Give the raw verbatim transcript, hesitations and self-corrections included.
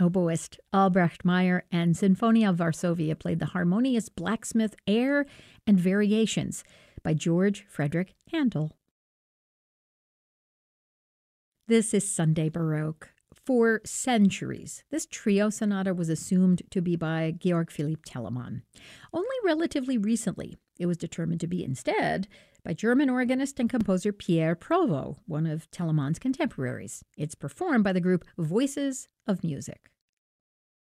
oboist Albrecht Meyer and Sinfonia Varsovia played the harmonious Blacksmith Air and Variations by George Frederick Handel. This is Sunday Baroque. For centuries, this trio sonata was assumed to be by Georg Philipp Telemann. Only relatively recently, it was determined to be instead by German organist and composer Pierre Provost, one of Telemann's contemporaries. It's performed by the group Voices of Music.